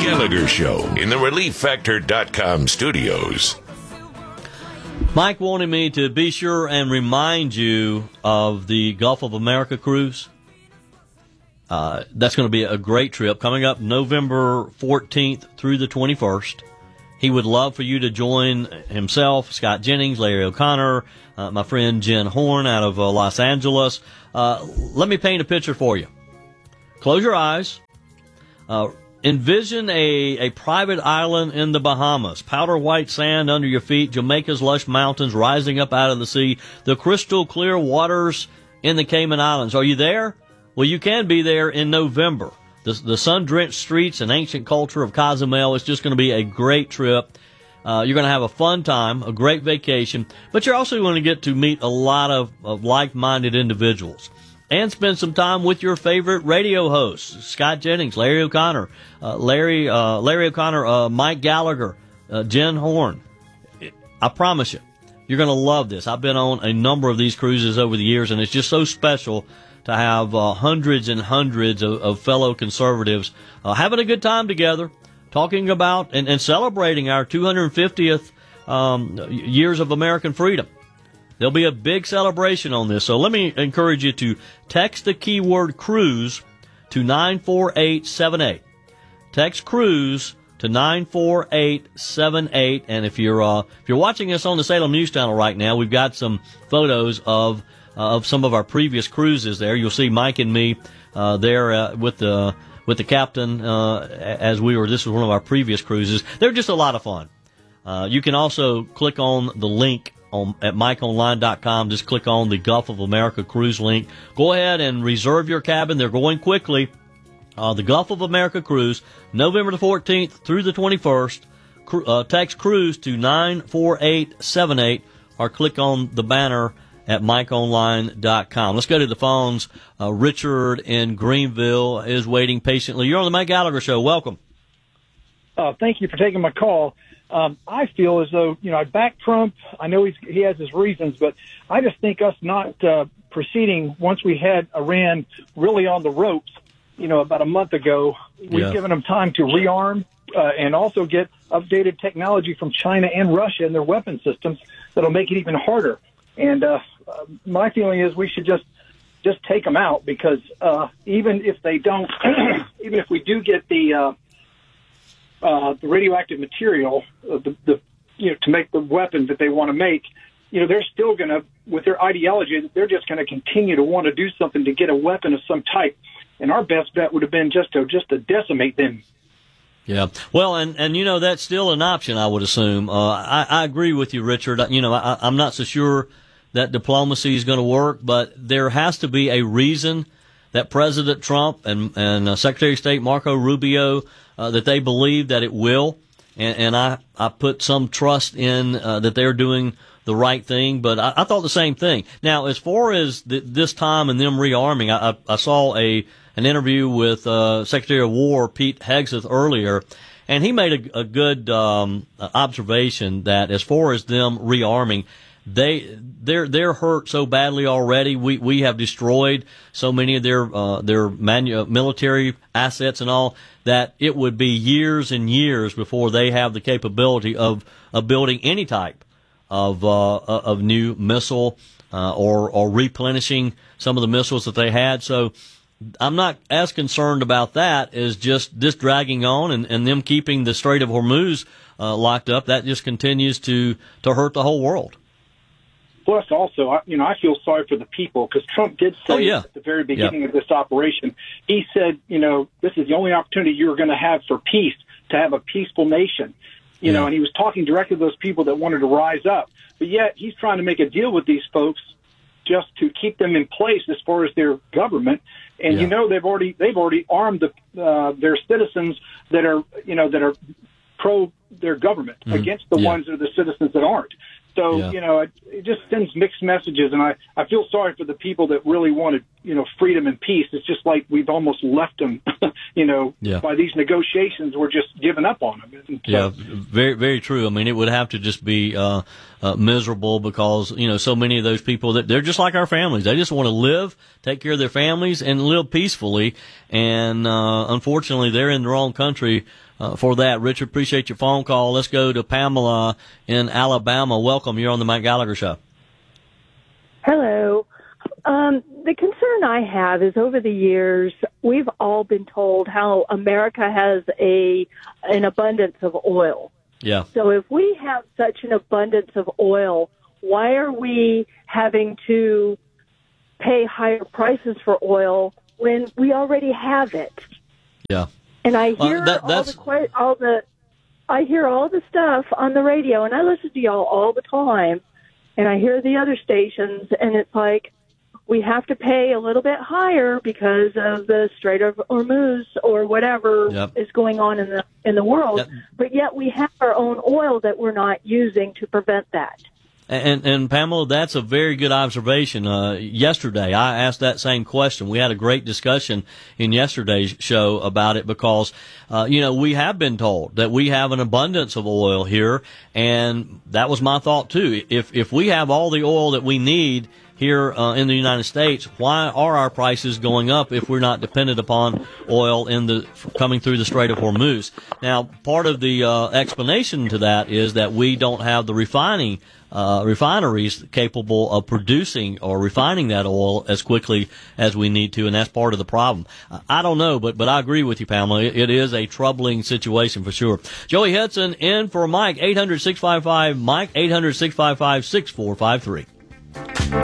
Gallagher Show in the ReliefFactor.com studios. Mike wanted me to be sure and remind you of the Gulf of America cruise. That's going to be a great trip coming up November 14th through the 21st. He would love for you to join himself, Scott Jennings, Larry O'Connor, my friend Jen Horn out of Los Angeles. Let me paint a picture for you. Close your eyes. Envision a private island in the Bahamas. Powder white sand under your feet, Jamaica's lush mountains rising up out of the sea, the crystal clear waters in the Cayman Islands. Are you there? Well, you can be there in November. The sun-drenched streets and ancient culture of Cozumel is just going to be a great trip. You're going to have a fun time, a great vacation, but you're also going to get to meet a lot of like-minded individuals and spend some time with your favorite radio hosts, Scott Jennings, Larry O'Connor, Mike Gallagher, Jen Horn. I promise you, you're going to love this. I've been on a number of these cruises over the years, and it's just so special to have hundreds and hundreds of fellow conservatives having a good time together, talking about and celebrating our 250th years of American freedom. There'll be a big celebration on this, so let me encourage you to text the keyword cruise to 94878. Text cruise to 94878, and if you're watching us on the Salem News Channel right now, we've got some photos of some of our previous cruises there. You'll see Mike and me there with the captain as we were. This was one of our previous cruises. They're just a lot of fun. You can also click on the link at MikeOnline.com. Just click on the Gulf of America cruise link. Go ahead and reserve your cabin. They're going quickly. The Gulf of America cruise, November the 14th through the 21st. Text cruise to 94878 or click on the banner at MikeOnline.com. Let's go to the phones. Richard in Greenville is waiting patiently. You're on the Mike Gallagher Show. Welcome. Thank you for taking my call. I feel as though, I back Trump. I know he has his reasons, but I just think us not proceeding once we had Iran really on the ropes, about a month ago, we've given them time to rearm and also get updated technology from China and Russia and their weapon systems that'll make it even harder. And my feeling is we should just take them out because even if they don't, even if we do get the radioactive material, to make the weapons that they want to make, they're still going to, with their ideology, they're just going to continue to want to do something to get a weapon of some type. And our best bet would have been just to decimate them. Yeah. Well, and that's still an option, I would assume. I agree with you, Richard. I'm not so sure that diplomacy is going to work, but there has to be a reason that President Trump and Secretary of State Marco Rubio, that they believe that it will. And I put some trust in that they're doing the right thing, but I thought the same thing. Now, as far as this time and them rearming, I saw an interview with Secretary of War Pete Hegseth earlier, and he made a good observation that as far as them rearming, they're hurt so badly already. We have destroyed so many of their military assets and all that it would be years and years before they have the capability of building any type of new missile or replenishing some of the missiles that they had. So I'm not as concerned about that as just this dragging on and them keeping the Strait of Hormuz locked up. That just continues to hurt the whole world. Plus, also, I feel sorry for the people because Trump did say at the very beginning of this operation, he said, this is the only opportunity you're going to have for peace, to have a peaceful nation. And he was talking directly to those people that wanted to rise up. But yet he's trying to make a deal with these folks just to keep them in place as far as their government. And, they've already armed their citizens that are pro their government against the ones that are the citizens that aren't. So, it just sends mixed messages, and I feel sorry for the people that really wanted, freedom and peace. It's just like we've almost left them, by these negotiations. We're just giving up on them. So, very, very true. I mean, it would have to just be miserable because, so many of those people, they're just like our families. They just want to live, take care of their families, and live peacefully. And unfortunately, they're in the wrong country for that. Richard, appreciate your phone call. Let's go to Pamela in Alabama. Welcome. You're on the Mike Gallagher Show. Hello. The concern I have is over the years, we've all been told how America has an abundance of oil. Yeah. So if we have such an abundance of oil, why are we having to pay higher prices for oil when we already have it? Yeah. And I hear I hear all the stuff on the radio, and I listen to y'all all the time, and I hear the other stations, and it's like we have to pay a little bit higher because of the Strait of Hormuz or whatever is going on in the world. Yep. But yet we have our own oil that we're not using to prevent that. And Pamela, that's a very good observation. Yesterday, I asked that same question. We had a great discussion in yesterday's show about it because, we have been told that we have an abundance of oil here, and that was my thought too. If we have all the oil that we need here in the United States, why are our prices going up if we're not dependent upon oil coming through the Strait of Hormuz? Now, part of the explanation to that is that we don't have the refineries capable of producing or refining that oil as quickly as we need to, and that's part of the problem. I don't know, but I agree with you, Pamela. It is a troubling situation for sure. Joey Hudson in for Mike, 800-655-MIKE, 800-655-6453.